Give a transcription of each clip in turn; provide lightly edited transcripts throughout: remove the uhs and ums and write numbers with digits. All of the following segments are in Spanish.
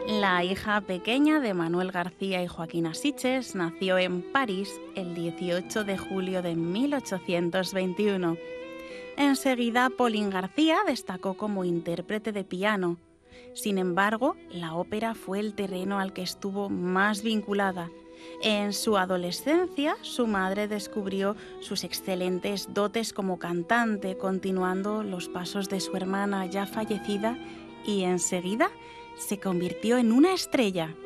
La hija pequeña de Manuel García y Joaquina Sitges nació en París el 18 de julio de 1821. Enseguida, Pauline García destacó como intérprete de piano. Sin embargo, la ópera fue el terreno al que estuvo más vinculada. En su adolescencia, su madre descubrió sus excelentes dotes como cantante, continuando los pasos de su hermana ya fallecida, y enseguida se convirtió en una estrella.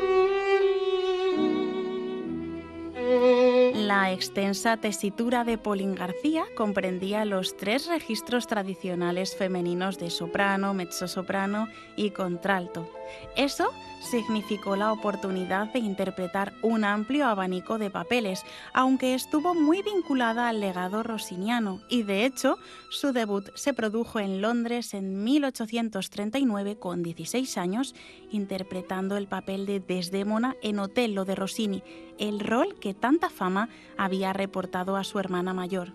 La extensa tesitura de Pauline García comprendía los 3 registros tradicionales femeninos de soprano, mezzosoprano y contralto. Eso significó la oportunidad de interpretar un amplio abanico de papeles, aunque estuvo muy vinculada al legado rossiniano, y de hecho su debut se produjo en Londres en 1839 con 16 años, interpretando el papel de Desdémona en Otello de Rossini, el rol que tanta fama había reportado a su hermana mayor.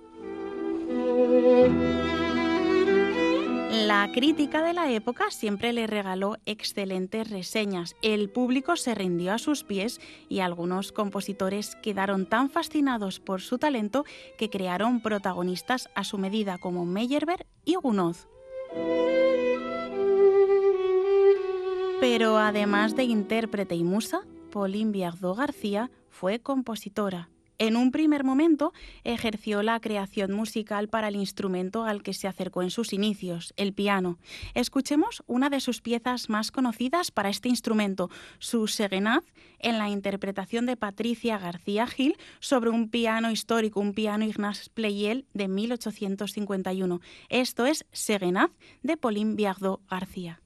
La crítica de la época siempre le regaló excelentes reseñas. El público se rindió a sus pies y algunos compositores quedaron tan fascinados por su talento que crearon protagonistas a su medida como Meyerbeer y Gounod. Pero además de intérprete y musa, Pauline Viardot García fue compositora. En un primer momento ejerció la creación musical para el instrumento al que se acercó en sus inicios, el piano. Escuchemos una de sus piezas más conocidas para este instrumento, su Serenade, en la interpretación de Patricia García Gil sobre un piano histórico, un piano Ignaz Pleyel de 1851. Esto es Serenade de Pauline Viardot García.